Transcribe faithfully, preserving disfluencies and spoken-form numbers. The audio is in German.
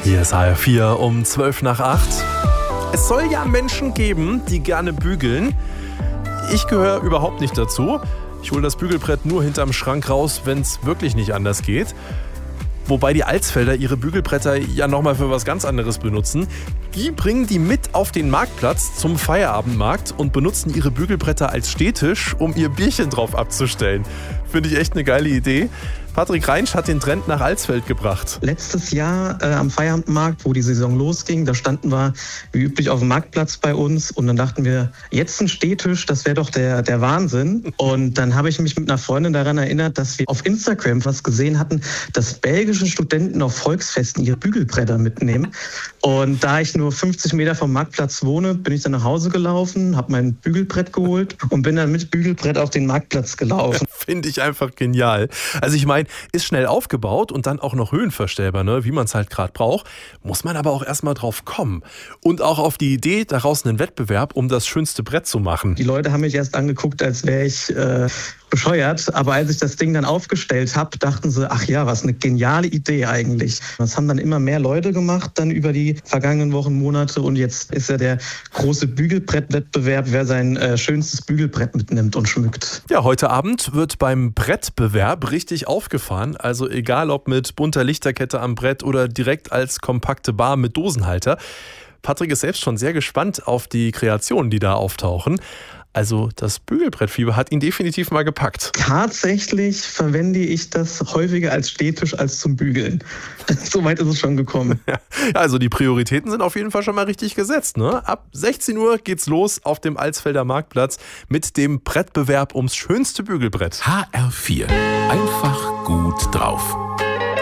Hier ist H R vier um zwölf nach acht. Es soll ja Menschen geben, die gerne bügeln. Ich gehöre überhaupt nicht dazu. Ich hole das Bügelbrett nur hinterm Schrank raus, wenn es wirklich nicht anders geht. Wobei die Alsfelder ihre Bügelbretter ja nochmal für was ganz anderes benutzen. Die bringen die mit auf den Marktplatz zum Feierabendmarkt und benutzen ihre Bügelbretter als Stehtisch, um ihr Bierchen drauf abzustellen. Finde ich echt eine geile Idee. Patrick Reinsch hat den Trend nach Alsfeld gebracht. Letztes Jahr äh, am Feierabendmarkt, wo die Saison losging, da standen wir wie üblich auf dem Marktplatz bei uns und dann dachten wir, jetzt ein Stehtisch, das wäre doch der, der Wahnsinn. Und dann habe ich mich mit einer Freundin daran erinnert, dass wir auf Instagram was gesehen hatten, dass belgische Studenten auf Volksfesten ihre Bügelbretter mitnehmen. Und da ich nur fünfzig Meter vom Marktplatz wohne, bin ich dann nach Hause gelaufen, habe mein Bügelbrett geholt und bin dann mit Bügelbrett auf den Marktplatz gelaufen. Finde ich einfach genial. Also ich meine, ist schnell aufgebaut und dann auch noch höhenverstellbar, ne? Wie man es halt gerade braucht. Muss man aber auch erstmal drauf kommen. Und auch auf die Idee, daraus einen Wettbewerb um das schönste Brett zu machen. Die Leute haben mich erst angeguckt, als wäre ich äh, bescheuert. Aber als ich das Ding dann aufgestellt habe, dachten sie, ach ja, was eine geniale Idee eigentlich. Das haben dann immer mehr Leute gemacht, dann über die vergangenen Wochen, Monate. Und jetzt ist ja der große Bügelbrettwettbewerb, wer sein äh, schönstes Bügelbrett mitnimmt und schmückt. Ja, heute Abend wird beim Brettbewerb richtig aufgefahren. Also egal ob mit bunter Lichterkette am Brett oder direkt als kompakte Bar mit Dosenhalter. Patrick ist selbst schon sehr gespannt auf die Kreationen, die da auftauchen. Also das Bügelbrettfieber hat ihn definitiv mal gepackt. Tatsächlich verwende ich das häufiger als Stehtisch als zum Bügeln. So weit ist es schon gekommen. Ja, also die Prioritäten sind auf jeden Fall schon mal richtig gesetzt, ne? Ab sechzehn Uhr geht's los auf dem Alsfelder Marktplatz mit dem Brettbewerb ums schönste Bügelbrett. H R vier. Einfach gut drauf.